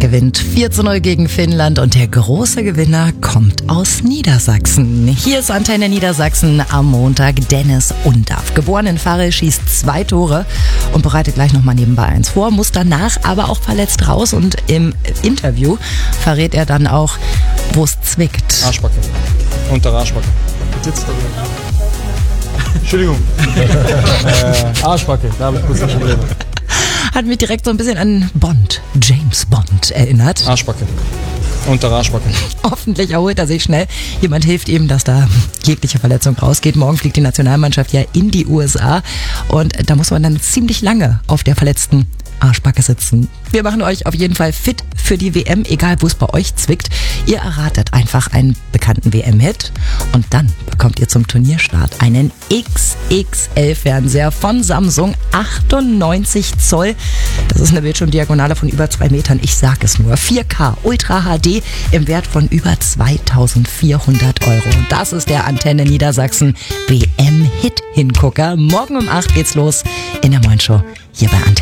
gewinnt 4:0 gegen Finnland und der große Gewinner kommt aus Niedersachsen. Hier ist Antenne Niedersachsen am Montag. Dennis Undaff, geboren in Varel, schießt 2 Tore und bereitet gleich nochmal nebenbei eins vor, muss danach aber auch verletzt raus und im Interview verrät er dann auch, wo es zwickt. Arschbacke. Untere Arschbacke. Sitzt Entschuldigung. Arschbacke, da habe ich kurz ein Problem. Hat mich direkt so ein bisschen an Bond, James Bond erinnert. Arschbacke. Untere Arschbacke. Hoffentlich erholt er sich schnell. Jemand hilft ihm, dass da jegliche Verletzung rausgeht. Morgen fliegt die Nationalmannschaft ja in die USA und da muss man dann ziemlich lange auf der verletzten Arschbacke sitzen. Wir machen euch auf jeden Fall fit für die WM, egal wo es bei euch zwickt. Ihr erratet einfach einen bekannten WM-Hit und dann bekommt ihr zum Turnierstart einen XXL-Fernseher von Samsung, 98 Zoll. Das ist eine Bildschirmdiagonale von über 2 Metern. Ich sag es nur. 4K Ultra HD im Wert von über 2.400 €. Und das ist der Antenne Niedersachsen WM-Hit-Hingucker. Morgen um 8 geht's los in der Moin Show hier bei Antenne.